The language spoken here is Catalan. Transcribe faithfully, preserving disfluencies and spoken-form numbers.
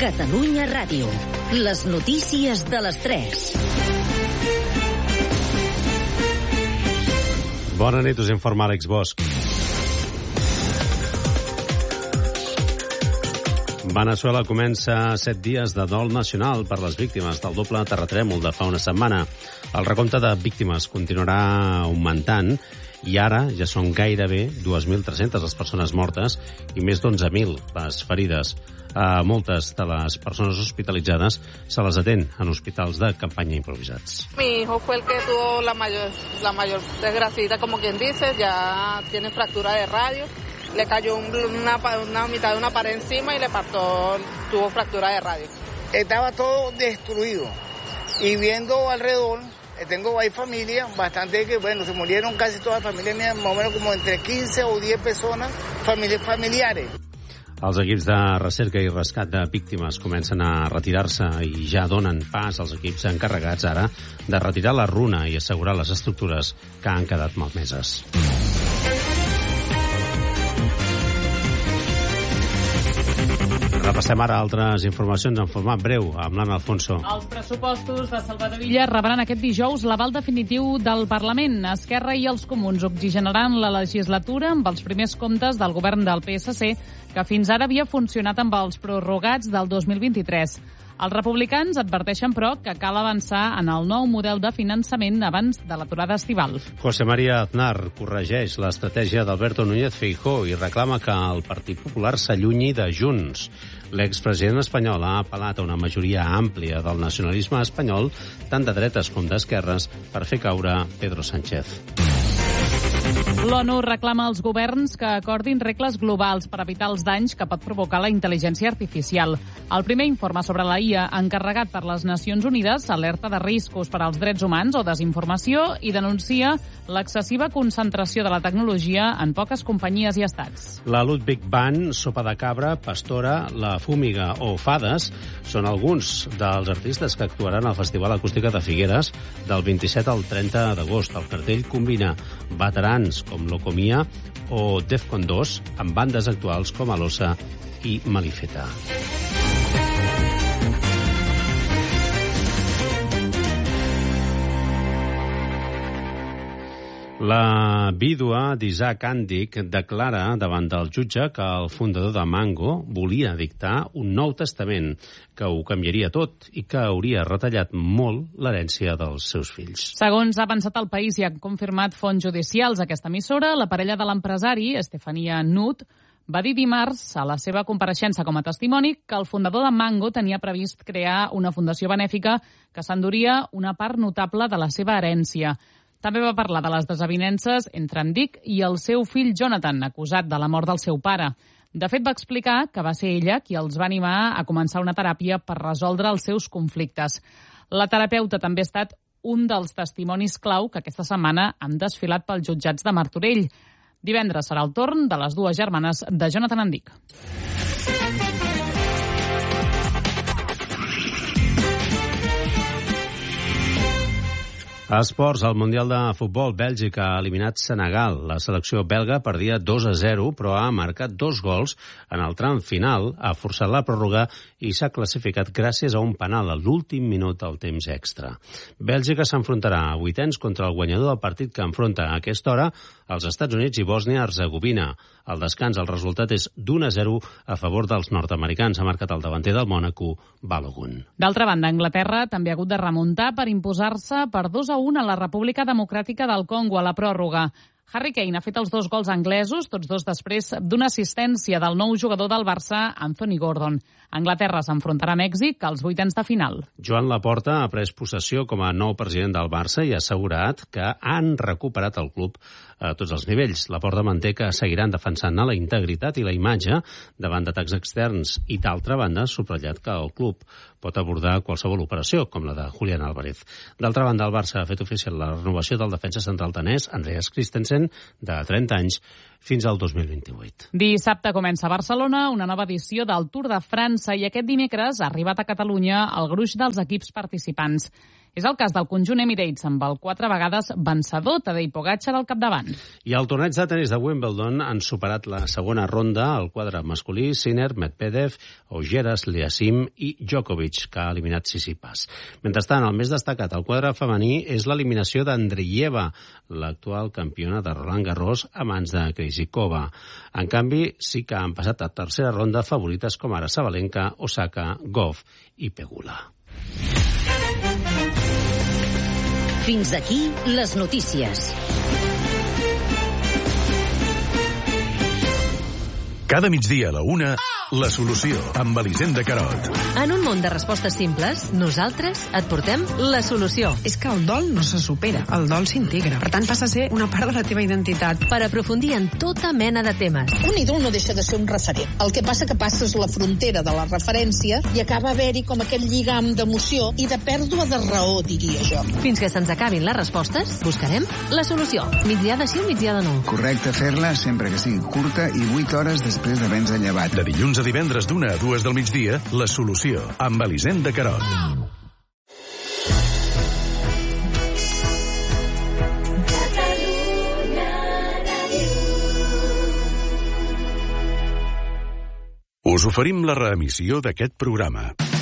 Catalunya Ràdio. Les notícies de les tres. Bona nit, us informa Àlex Bosch. Veneçuela comença set dies de dol nacional per les víctimes del doble terratrèmol de fa una setmana. El recompte de víctimes continuarà augmentant i ara ja són gairebé dos mil tres-centes les persones mortes i més d'onze mil les ferides. A moltes de les persones hospitalitzades se les atén en hospitals de campanya improvisats. Mi hijo fue el que tuvo la mayor, la mayor desgracia, como quien dice, ya tiene fractura de radio. Le cayó un, una, una mitad de una pared encima y le partió, tuvo fractura de radio. Estaba todo destruido y viendo alrededor, tengo ahí familia, bastante que, bueno, se murieron casi todas las familias mías, más o menos como entre quince o diez personas, familias familiares. Els equips de recerca i rescat de víctimes comencen a retirar-se i ja donen pas als equips encarregats ara de retirar la runa i assegurar les estructures que han quedat malmeses. Repassem ara altres informacions en format breu amb l'Anna Alfonso. Els pressupostos de Salvador Illa rebran aquest dijous l'aval definitiu del Parlament. Esquerra i els Comuns oxigenaran la legislatura amb els primers comptes del govern del P S C, que fins ara havia funcionat amb els prorrogats del dos mil vint-i-tres. Els republicans adverteixen, però, que cal avançar en el nou model de finançament abans de l'aturada estival. José María Aznar corregeix l'estratègia d'Alberto Núñez Feijóo i reclama que el Partit Popular s'allunyi de Junts. L'expresident espanyol ha apel·lat a una majoria àmplia del nacionalisme espanyol, tant de dretes com d'esquerres, per fer caure Pedro Sánchez. L'ONU reclama als governs que acordin regles globals per evitar els danys que pot provocar la intel·ligència artificial. El primer informe sobre la I A encarregat per les Nacions Unides alerta de riscos per als drets humans o desinformació i denuncia l'excessiva concentració de la tecnologia en poques companyies i estats. La Ludwig Band, Sopa de Cabra, Pastora, La Fúmiga o Fades són alguns dels artistes que actuaran al Festival Acústica de Figueres del vint-i-set al trenta d'agost. El cartell combina veterans com Locomia o Defcon dos amb bandes actuals com Alosa i Malifeta. La vídua d'Isaac Andic declara davant del jutge que el fundador de Mango volia dictar un nou testament que ho canviaria tot i que hauria retallat molt l'herència dels seus fills. Segons ha avançat el País i han confirmat fonts judicials aquesta emissora, la parella de l'empresari, Estefania Nut, va dir dimarts a la seva compareixença com a testimoni que el fundador de Mango tenia previst crear una fundació benèfica que s'enduria una part notable de la seva herència. També va parlar de les desavinences entre en Dick i el seu fill Jonathan, acusat de la mort del seu pare. De fet, va explicar que va ser ella qui els va animar a començar una teràpia per resoldre els seus conflictes. La terapeuta també ha estat un dels testimonis clau que aquesta setmana han desfilat pels jutjats de Martorell. Divendres serà el torn de les dues germanes de Jonathan and Dick. A esports, al Mundial de Futbol, Bèlgica ha eliminat Senegal. La selecció belga perdia dos a zero, però ha marcat dos gols en el tram final, ha forçat la pròrroga i s'ha classificat gràcies a un penal a l'últim minut del temps extra. Bèlgica s'enfrontarà a vuitens contra el guanyador del partit que enfronta a aquesta hora els Estats Units i Bòsnia-Herzegovina. Al descans el resultat és d'un a zero a favor dels nord-americans. Ha marcat el davanter del Mònaco, Balogun. D'altra banda, Anglaterra també ha hagut de remuntar per imposar-se per dos a un a la República Democràtica del Congo a la pròrroga. Harry Kane ha fet els dos gols anglesos, tots dos després d'una assistència del nou jugador del Barça, Anthony Gordon. Anglaterra s'enfrontarà a Mèxic als vuitens de final. Joan Laporta ha pres possessió com a nou president del Barça i ha assegurat que han recuperat el club a tots els nivells. Laporta manté que seguiran defensant la integritat i la imatge davant d'atacs externs i, d'altra banda, ha subratllat que el club pot abordar qualsevol operació, com la de Julián Álvarez. D'altra banda, el Barça ha fet oficial la renovació del defensa central danès, Andreas Christensen, de trenta anys, fins al dos mil vint-i-vuit. Dissabte comença a Barcelona una nova edició del Tour de França i aquest dimecres ha arribat a Catalunya el gruix dels equips participants. És el cas del conjunt Emirates, amb el quatre vegades vencedor Tadej Pogačar al capdavant. I al torneig de tenis de Wimbledon han superat la segona ronda el quadre masculí Sinner, Medvedev, Augeras, Aliassime i Djokovic, que ha eliminat Tsitsipas. Mentrestant, el més destacat al quadre femení és l'eliminació d'Andreeva, l'actual campiona de Roland Garros a mans de Krejcikova. En canvi, sí que han passat a tercera ronda favorites com ara Sabalenka, Osaka, Gauff i Pegula. Fins aquí les notícies. Cada migdia a la una, La Solució, amb Elisenda Carot. En un món de respostes simples, nosaltres et portem la solució. És que el dol no se supera, el dol s'integra. Per tant, passa a ser una part de la teva identitat. Per aprofundir en tota mena de temes. Un ídol no deixa de ser un referent. El que passa que passes la frontera de la referència i acaba haver-hi com aquell lligam d'emoció i de pèrdua de raó, diria jo. Fins que se'ns acabin les respostes, buscarem la solució. Migdiada sí o migdiada no. Correcte fer-la sempre que sigui curta i vuit hores després d'haver-nos llevat. De dilluns a divendres d'una a dues del migdia, La Solució, amb Elisenda Carot. Us oferim la reemissió d'aquest programa.